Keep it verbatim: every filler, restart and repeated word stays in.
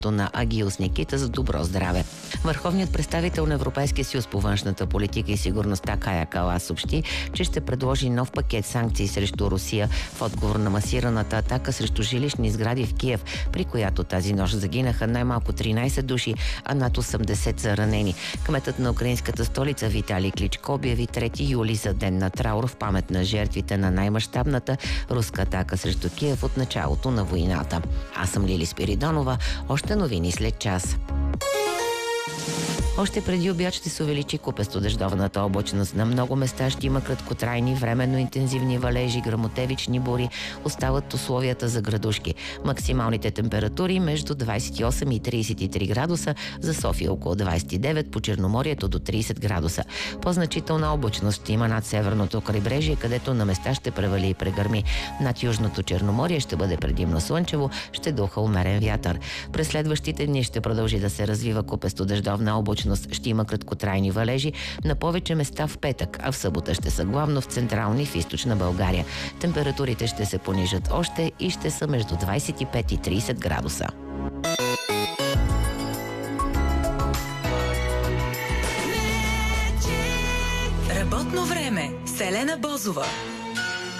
на Агиос Никита за добро здраве. Върховният представител на Европейския съюз по външната политика и сигурността Кая Калас съобщи, че ще предложи нов пакет санкции срещу Русия в отговор на масираната атака срещу жилищни сгради в Киев, при която тази нощ загинаха най-малко тринайсет души, а над осемдесет са ранени. Кметът на украинската столица Виталий Кличко обяви трети юли за ден на траур в памет на жертвите на най-мащабната руска атака срещу Киев от началото на войната. Аз съм Лили Спиридонова. Още новини след час. Още преди обяд ще се увеличи купесто-дъждовната облачност. На много места ще има краткотрайни, временно интензивни валежи, гръмотевични бури. Остават условията за градушки. Максималните температури между двайсет и осем и трийсет и три градуса, за София около двайсет и девет, по Черноморието до трийсет градуса. По-значителна облачност ще има над северното крайбрежие, където на места ще превали и прегърми. Над южното Черноморие ще бъде предимно слънчево, ще духа умерен вятър. През следващите дни ще продължи да се развива купесто-дъждовна облачност. Ще има краткотрайни валежи на повече места в петък, а в събота ще са главно в централна и в източна България. Температурите ще се понижат още и ще са между двайсет и пет и трийсет градуса. Работно време с Елена Бозова.